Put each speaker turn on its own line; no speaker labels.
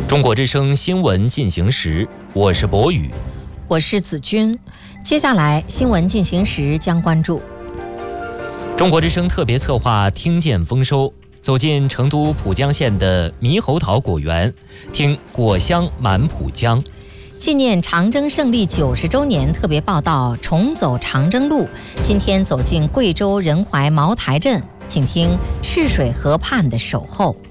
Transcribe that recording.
中国之声新闻进行时，我是博宇，
我是子君。接下来新闻进行时将关注
中国之声特别策划听见丰收，走进成都蒲江县的猕猴桃果园，听果香满蒲江。
纪念长征胜利90周年特别报道重走长征路，今天走进贵州仁怀茅台镇，请听赤水河畔的守候。